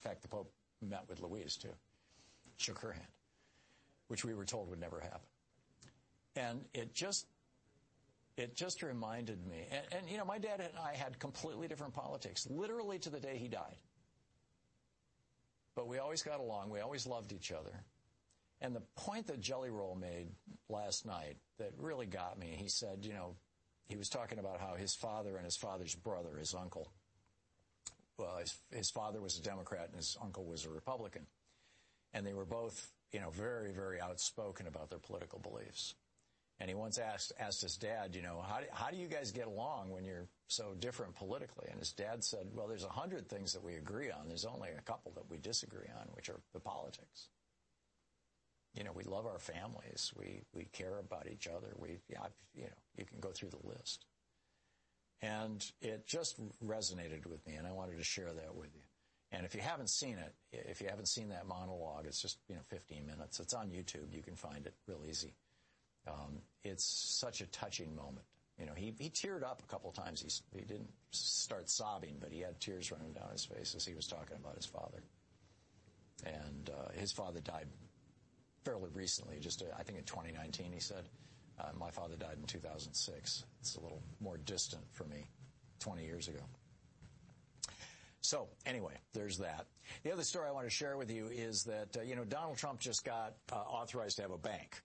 fact, the Pope met with Louise, too. Shook her hand, which we were told would never happen. And it just reminded me. And, you know, my dad and I had completely different politics, literally to the day he died. But we always got along. We always loved each other. And the point that Jelly Roll made last night that really got me, he said, you know, he was talking about how his father and his father's brother, his uncle, well, his father was a Democrat and his uncle was a Republican. And they were both, you know, very, very outspoken about their political beliefs. And he once asked his dad, you know, how do you guys get along when you're so different politically? And his dad said, well, there's 100 things that we agree on. There's only a couple that we disagree on, which are the politics. You know, we love our families. We care about each other. You can go through the list. And it just resonated with me, and I wanted to share that with you. And if you haven't seen it, if you haven't seen that monologue, it's just, 15 minutes. It's on YouTube. You can find it real easy. It's such a touching moment. You know, he teared up a couple of times. He didn't start sobbing, but he had tears running down his face as he was talking about his father. And his father died fairly recently, I think in 2019, he said. My father died in 2006. It's a little more distant for me, 20 years ago. So, anyway, there's that. The other story I want to share with you is that, Donald Trump just got authorized to have a bank.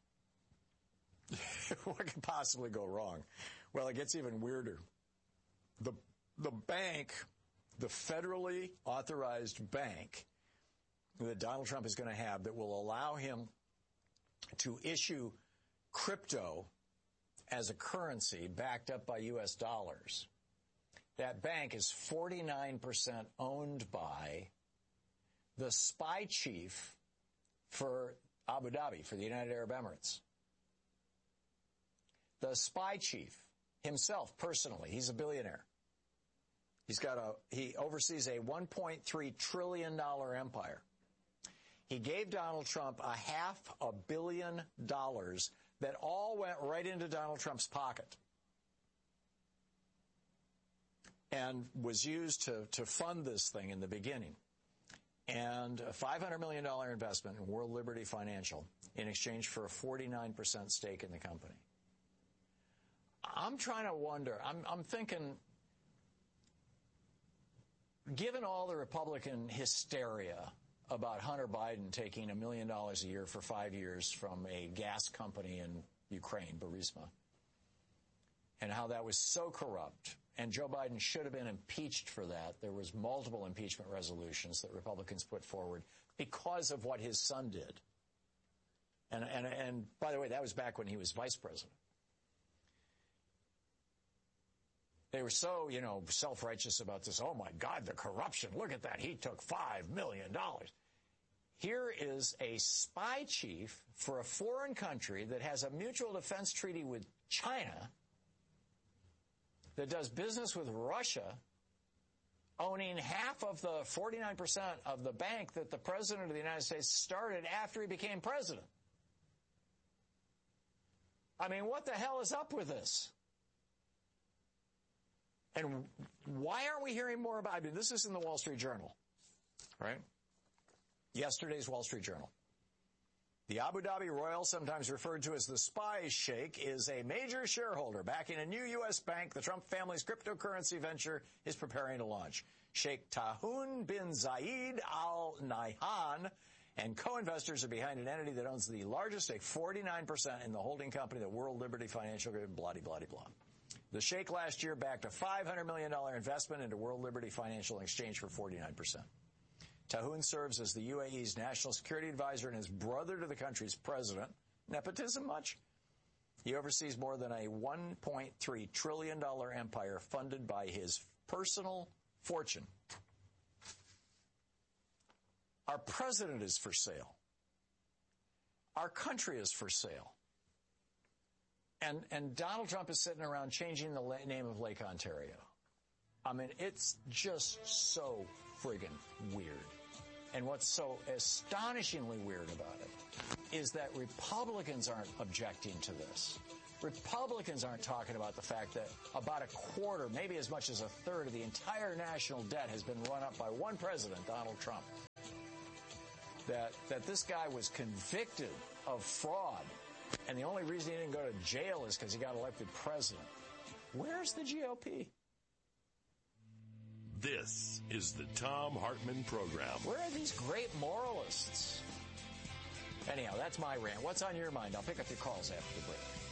What could possibly go wrong? Well, it gets even weirder. The bank, the federally authorized bank that Donald Trump is going to have that will allow him to issue crypto as a currency backed up by U.S. dollars. That bank is 49% owned by the spy chief for Abu Dhabi, for the United Arab Emirates. The spy chief himself, personally, he's a billionaire. He oversees a $1.3 trillion empire. He gave Donald Trump $500 million that all went right into Donald Trump's pocket and was used to fund this thing in the beginning. And a $500 million investment in World Liberty Financial in exchange for a 49% stake in the company. I'm trying to wonder, I'm thinking, given all the Republican hysteria about Hunter Biden taking $1 million a year for 5 years from a gas company in Ukraine, Burisma, and how that was so corrupt, and Joe Biden should have been impeached for that. There was multiple impeachment resolutions that Republicans put forward because of what his son did. And by the way, that was back when he was vice president. They were so, self-righteous about this. Oh, my God, the corruption. Look at that. He took $5 million. Here is a spy chief for a foreign country that has a mutual defense treaty with China, that does business with Russia, owning half of the 49% of the bank that the president of the United States started after he became president. I mean, what the hell is up with this? And why aren't we hearing more about it? This is in the Wall Street Journal, right? Yesterday's Wall Street Journal. The Abu Dhabi Royal, sometimes referred to as the spy sheikh, is a major shareholder backing a new U.S. bank the Trump family's cryptocurrency venture is preparing to launch. Sheikh Tahoon bin Zayed Al Nahyan and co-investors are behind an entity that owns the largest stake, 49%, in the holding company, the World Liberty Financial Group, blah-de-blah-de-blah. The sheikh last year backed a $500 million investment into World Liberty Financial in exchange for 49%. Tahoon serves as the UAE's national security advisor and is brother to the country's president. Nepotism much? He oversees more than a $1.3 trillion empire funded by his personal fortune. Our president is for sale. Our country is for sale. And Donald Trump is sitting around changing the name of Lake Ontario. I mean, it's just so friggin' weird. And what's so astonishingly weird about it is that Republicans aren't objecting to this. Republicans aren't talking about the fact that about a quarter, maybe as much as a third of the entire national debt has been run up by one president, Donald Trump. that this guy was convicted of fraud, and the only reason he didn't go to jail is because he got elected president. Where's the GOP? This is the Thom Hartmann Program. Where are these great moralists? Anyhow, that's my rant. What's on your mind? I'll pick up your calls after the break.